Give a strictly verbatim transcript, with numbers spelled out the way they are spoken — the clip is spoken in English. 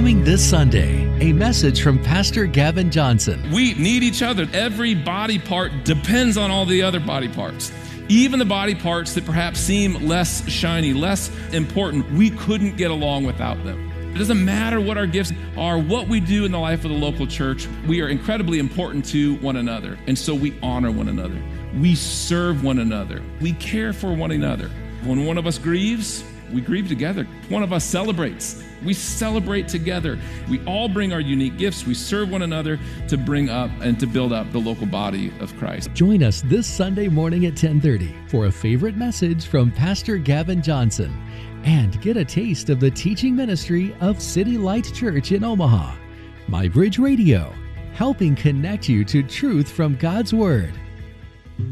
Coming this Sunday, a message from Pastor Gavin Johnson. We need each other. Every body part depends on all the other body parts. Even the body parts that perhaps seem less shiny, less important, we couldn't get along without them. It doesn't matter what our gifts are, what we do in the life of the local church, we are incredibly important to one another. And so we honor one another. We serve one another. We care for one another. When one of us grieves, we grieve together. One of us celebrates. We celebrate together. We all bring our unique gifts. We serve one another to bring up and to build up the local body of Christ. Join us this Sunday morning at ten thirty for a favorite message from Pastor Gavin Johnson and get a taste of the teaching ministry of City Light Church in Omaha. My Bridge Radio, helping connect you to truth from God's Word.